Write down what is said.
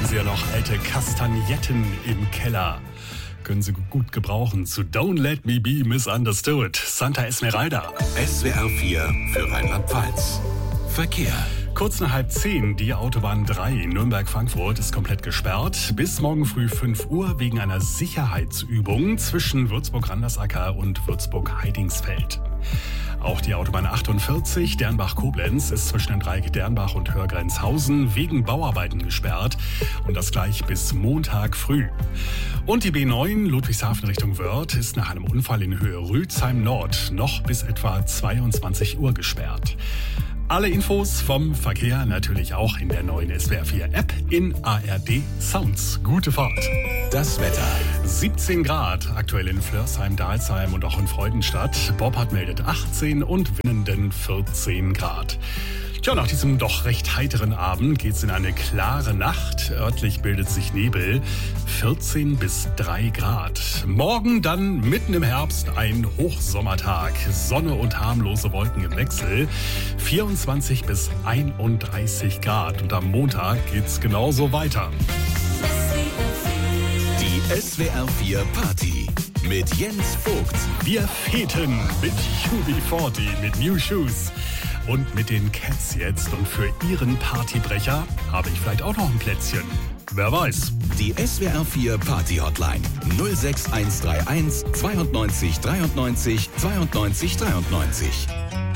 Haben Sie ja noch alte Kastagnetten im Keller. Können Sie gut gebrauchen zu Don't Let Me Be Misunderstood. Santa Esmeralda. SWR 4 für Rheinland-Pfalz. Verkehr. Kurz nach 9:30, die Autobahn 3 Nürnberg-Frankfurt ist komplett gesperrt. Bis morgen früh 5 Uhr wegen einer Sicherheitsübung zwischen Würzburg-Randersacker und Würzburg-Heidingsfeld. Auch die Autobahn 48 Dernbach-Koblenz ist zwischen dem Dreieck Dernbach und Hörgrenzhausen wegen Bauarbeiten gesperrt. Und das gleich bis Montag früh. Und die B9 Ludwigshafen Richtung Wörth ist nach einem Unfall in Höhe Rützheim Nord noch bis etwa 22 Uhr gesperrt. Alle Infos vom Verkehr natürlich auch in der neuen SWR 4 App in ARD Sounds. Gute Fahrt. Das Wetter. 17 Grad aktuell in Flörsheim, Dalsheim und auch in Freudenstadt. Boppard meldet 18 und Winnenden 14 Grad. Tja, nach diesem doch recht heiteren Abend geht's in eine klare Nacht. Örtlich bildet sich Nebel. 14 bis 3 Grad. Morgen dann mitten im Herbst ein Hochsommertag. Sonne und harmlose Wolken im Wechsel. 24 bis 31 Grad. Und am Montag geht's genauso weiter. Die SWR 4 Party mit Jens Vogt. Wir feten mit UB40, mit New Shoes. Und mit den Cats jetzt. Und für Ihren Partybrecher habe ich vielleicht auch noch ein Plätzchen. Wer weiß. Die SWR 4 Party Hotline 06131 92 93 92 92 93.